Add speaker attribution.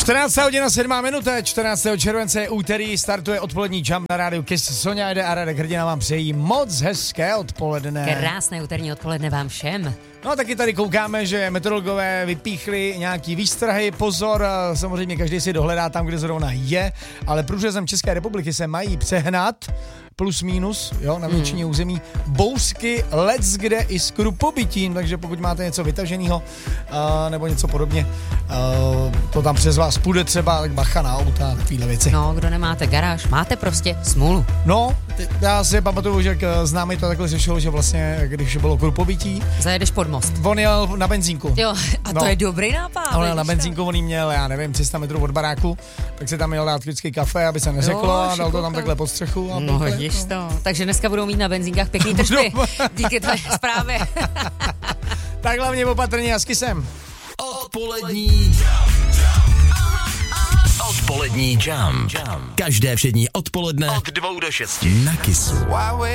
Speaker 1: 14. hodina 7 minuta, 14. července je úterý, startuje odpolední Jump na rádiu Kiss. Sonja jede a Radek Hrdina vám přejí moc hezké odpoledne.
Speaker 2: Krásné úterní odpoledne vám všem.
Speaker 1: No taky tady koukáme, že meteorologové vypíchli nějaký výstrahy, pozor, samozřejmě každý si dohledá tam, kde zrovna je, ale průřezem České republiky se mají přehnat plus minus, jo, na většině území bouřky, leckde i s krupobytím, takže pokud máte něco vytaženého nebo něco podobně, to tam přes vás půjde třeba, tak bacha na auta a takovýhle věci.
Speaker 2: No, kdo nemáte garáž, máte prostě smůlu.
Speaker 1: No, já si pamatuju, že známý to takhle řešil, že vlastně, když bylo krupobytí,
Speaker 2: zajedeš pod most.
Speaker 1: On jel na benzínku.
Speaker 2: Jo, a to je dobrý nápad.
Speaker 1: On jel na benzínku, on jí měl, já nevím, 300 metrů od baráku, tak se tam jel dát vždycky kafe, aby se neřeklo, a dal to tam takhle pod střechu. A
Speaker 2: no, vidíš to. Takže dneska budou mít na benzínkách pěkný tržby. Díky tvé zprávě.
Speaker 1: Tak hlavně opatrně a s Kissem.
Speaker 3: Odpolední Jump. Každé všední odpoledne od 2 do 6 na Kissu.